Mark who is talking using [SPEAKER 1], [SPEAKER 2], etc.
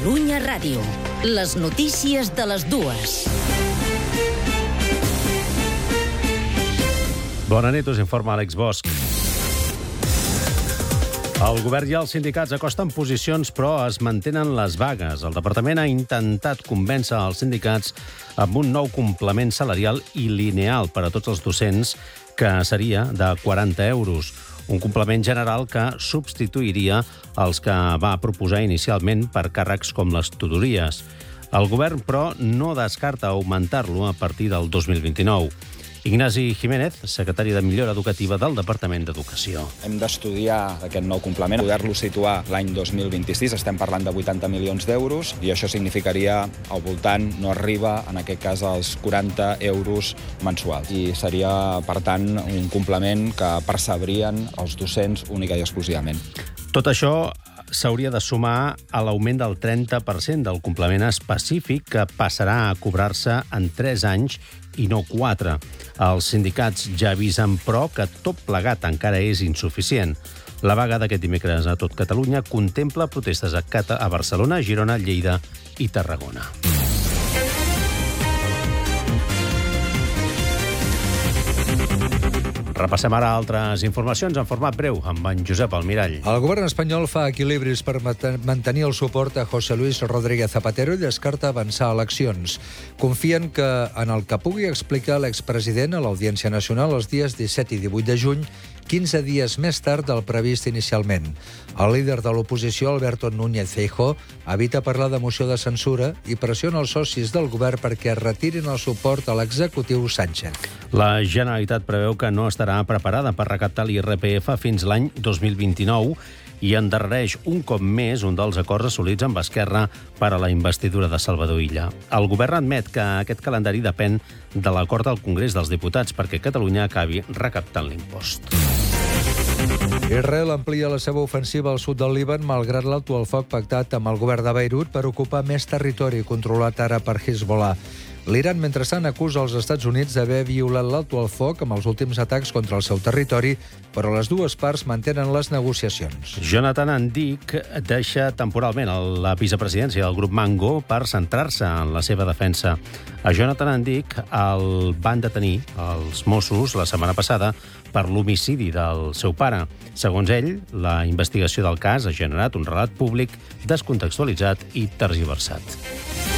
[SPEAKER 1] Catalunya Ràdio. Les notícies de les dues.
[SPEAKER 2] Bona nit, us informa Àlex Bosch. El govern i els sindicats acosten posicions, però es mantenen les vagues. El departament ha intentat convèncer els sindicats amb un nou complement salarial i lineal per a tots els docents, que seria de 40 euros. Un complement general que substituiria els que va proposar inicialment per càrrecs com les tutories. El govern, però, no descarta augmentar-lo a partir del 2029. Ignasi Jiménez, secretari de Millora Educativa del Departament d'Educació.
[SPEAKER 3] Hem d'estudiar aquest nou complement, poder-lo situar l'any 2026, estem parlant de 80 milions d'euros, i això significaria al voltant, no arriba, en aquest cas, als 40 euros mensuals. I seria, per tant, un complement que percebrien els docents única i exclusivament.
[SPEAKER 2] Tot això s'hauria de sumar a l'augment del 30% del complement específic, que passarà a cobrar-se en 3 anys i no 4. Els sindicats ja avisen, però, que tot plegat encara és insuficient. La vaga d'aquest dimecres a tot Catalunya contempla protestes a Barcelona, Girona, Lleida i Tarragona. Repassem ara altres informacions en format breu amb en Josep Almirall.
[SPEAKER 4] El govern espanyol fa equilibris per mantenir el suport a José Luis Rodríguez Zapatero i descarta avançar a eleccions. Confien que en el que pugui explicar l'expresident a l'Audiència Nacional els dies 17 i 18 de juny, 15 dies més tard del previst inicialment. El líder de l'oposició, Alberto Núñez Feijóo, evita parlar de moció de censura i pressiona els socis del govern perquè retirin el suport a l'executiu Sánchez.
[SPEAKER 2] La Generalitat preveu que no estarà preparada per recaptar l'IRPF fins l'any 2029 i endarrereix un cop més un dels acords assolits amb Esquerra per a la investidura de Salvador Illa. El govern admet que aquest calendari depèn de l'acord del Congrés dels Diputats perquè Catalunya acabi recaptant l'impost.
[SPEAKER 4] Israel amplia la seva ofensiva al sud del Líban malgrat l'alto al foc pactat amb el govern de Beirut per ocupar més territori controlat ara per Hezbollah. L'Iran, mentrestant, acusa els Estats Units d'haver violat l'alto al foc amb els últims atacs contra el seu territori, però les dues parts mantenen les negociacions.
[SPEAKER 2] Jonathan Andic deixa temporalment la vicepresidència del grup Mango per centrar-se en la seva defensa. A Jonathan Andic el van detenir els Mossos la setmana passada per l'homicidi del seu pare. Segons ell, la investigació del cas ha generat un relat públic descontextualitzat i tergiversat.